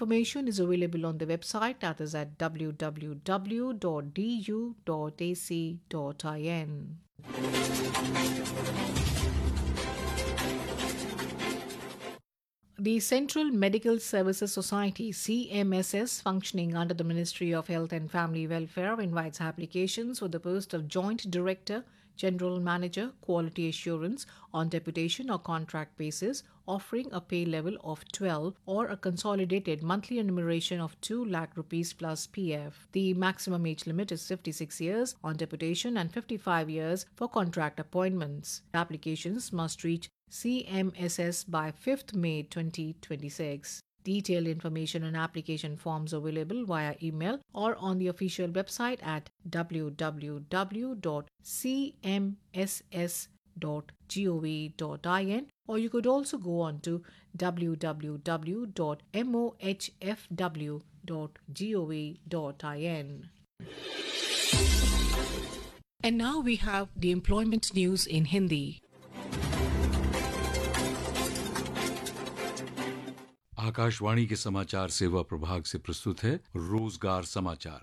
information is available on the website, that is at www.du.ac.in. The Central Medical Services Society (CMSS), functioning under the Ministry of Health and Family Welfare, invites applications for the post of Joint Director, General Manager, Quality Assurance on deputation or contract basis, offering a pay level of 12 or a consolidated monthly remuneration of 2 lakh rupees plus PF. The maximum age limit is 56 years on deputation and 55 years for contract appointments. Applications must reach CMSS by 5th May 2026. Detailed information and application forms available via email or on the official website at www.cmss.gov.in, or you could also go on to www.mohfw.gov.in. And now we have the employment news in Hindi. Akashvani के समाचार सेवा प्रभाग से प्रस्तुत है रोजगार समाचार।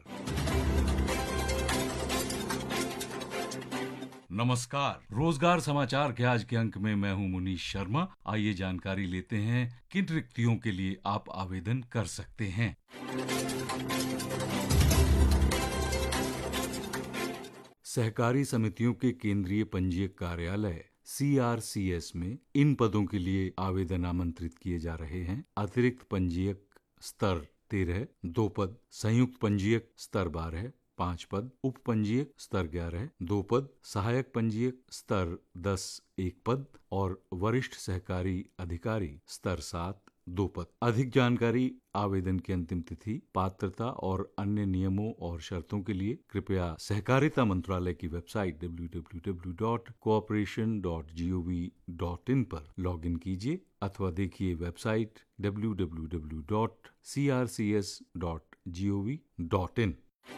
नमस्कार, रोजगार समाचार के आज के अंक में मैं हूं मुनीश शर्मा। आइए जानकारी लेते हैं किन रिक्तियों के लिए आप आवेदन कर सकते हैं। सहकारी समितियों के केंद्रीय पंजीयक कार्यालय CRCS में इन पदों के लिए आवेदन आमंत्रित किए जा रहे हैं। अतिरिक्त पंजीयक स्तर 13 2 पद, संयुक्त पंजीयक स्तर 12 5 पद, उप पंजीयक स्तर 11 2 पद, सहायक पंजीयक स्तर 10 1 पद और वरिष्ठ सहकारी अधिकारी स्तर 7 2 पद। अधिक जानकारी, आवेदन की अंतिम तिथि, पात्रता और अन्य नियमों और शर्तों के लिए कृपया सहकारिता मंत्रालय की वेबसाइट www.cooperation.gov.in पर लॉगिन कीजिए अथवा देखिए वेबसाइट www.crcs.gov.in।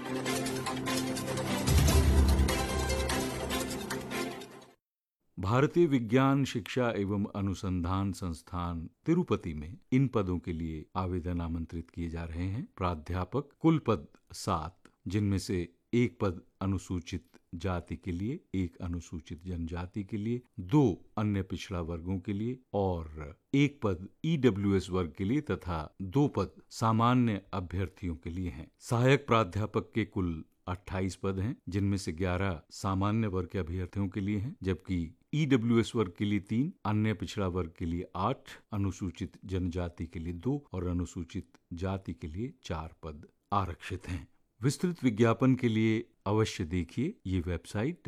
भारतीय विज्ञान शिक्षा एवं अनुसंधान संस्थान तिरुपति में इन पदों के लिए आवेदन आमंत्रित किए जा रहे हैं। प्राध्यापक, कुल पद 7, जिनमें से 1 पद अनुसूचित जाति के लिए, 1 अनुसूचित जनजाति के लिए, 2 अन्य पिछड़ा वर्गों के लिए और 1 पद EWS वर्ग के लिए तथा 2 पद सामान्य अभ्यर्थियों के लिए हैं। सहायक प्राध्यापक के कुल 28 पद हैं, जिनमें से 11 सामान्य वर्ग के अभ्यर्थियों के लिए हैं, जबकि EWS वर्ग के लिए 3, अन्य पिछड़ा वर्ग के लिए 8, अनुसूचित जनजाति के लिए 2 और अनुसूचित जाति के लिए 4 पद आरक्षित हैं। विस्तृत विज्ञापन के लिए अवश्य देखिए ये वेबसाइट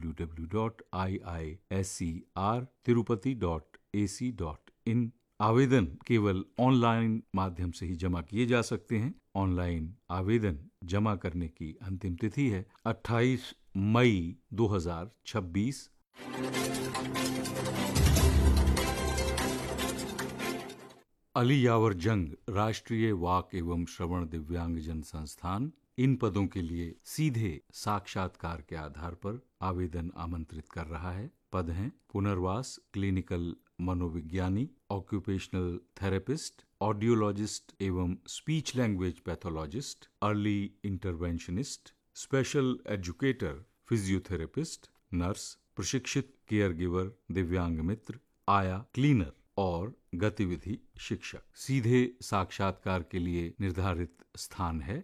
www.iiscrtirupati.ac.in। आवेदन केवल ऑनलाइन माध्यम से ही जमा किए जा सकते हैं। ऑनलाइन आवेदन जमा करने की अंतिम तिथि है 28 मई 2026। अली यावर जंग राष्ट्रीय वाक एवं श्रवण दिव्यांगजन संस्थान इन पदों के लिए सीधे साक्षात्कार के आधार पर आवेदन आमंत्रित कर रहा है। पद हैं पुनर्वास क्लिनिकल मनोविज्ञानी, ऑक्यूपेशनल थेरेपिस्ट, ऑडियोलॉजिस्ट एवं speech language pathologist, early interventionist, special educator, physiotherapist, nurse, प्रशिक्षित केयर गिवर, दिव्यांग मित्र, आया क्लीनर और गतिविधि शिक्षक। सीधे साक्षात्कार के लिए निर्धारित स्थान है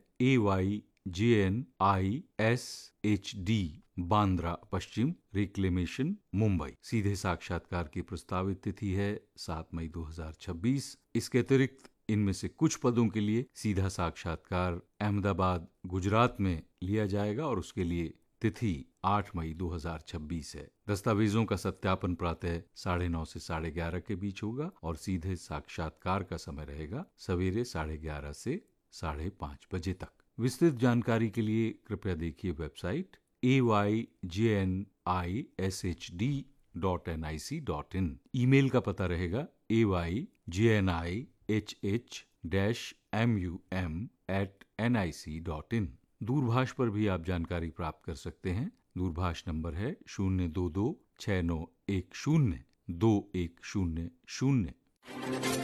AYJNISHD बांद्रा पश्चिम, रिक्लेमेशन, मुंबई। सीधे साक्षात्कार की प्रस्तावित तिथि है 7 मई 2026। इसके अतिरिक्त इनमें से कुछ पदों के लिए सीधा साक्षात्कार अहमदाबाद, गुजरात में लिया जाएगा और उसके लिए तिथि 8 मई 2026 है। दस्तावेजों का सत्यापन प्रातः 9:30 से 11:30 के बीच होगा और सीधे साक्षात्कार का समय रहेगा सवेरे 11:30 से 5:30 बजे तक। विस्तृत जानकारी के लिए कृपया देखिए वेबसाइट ayjnishd.nic.in। ईमेल का पता रहेगा ayjnihh.mum@nic.in। दूरभाष पर भी आप जानकारी प्राप्त कर सकते हैं। दूरभाष नंबर है 022 6910 2100।